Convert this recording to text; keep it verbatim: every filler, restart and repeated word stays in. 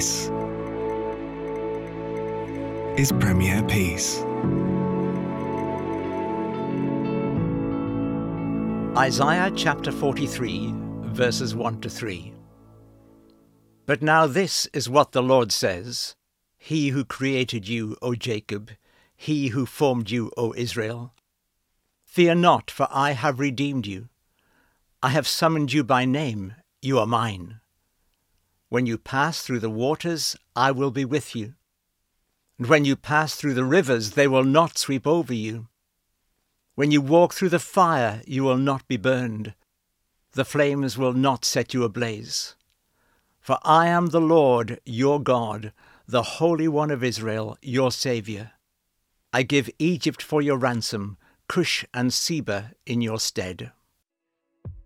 This is Premier Peace. Isaiah chapter forty-three, verses one to three. But now this is what the Lord says, He who created you, O Jacob, He who formed you, O Israel. Fear not, for I have redeemed you. I have summoned you by name, you are mine. When you pass through the waters, I will be with you. And when you pass through the rivers, they will not sweep over you. When you walk through the fire, you will not be burned. The flames will not set you ablaze. For I am the Lord, your God, the Holy One of Israel, your Saviour. I give Egypt for your ransom, Cush and Seba in your stead.